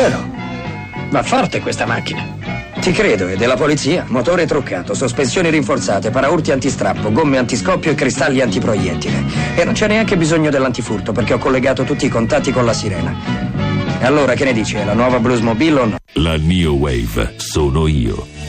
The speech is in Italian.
Però va forte questa macchina. Ti credo, è della polizia. Motore truccato, sospensioni rinforzate, paraurti antistrappo, gomme antiscoppio e cristalli antiproiettile. E non c'è neanche bisogno dell'antifurto perché ho collegato tutti i contatti con la sirena. E allora che ne dici? È la nuova Bluesmobile o no? La New Wave sono io.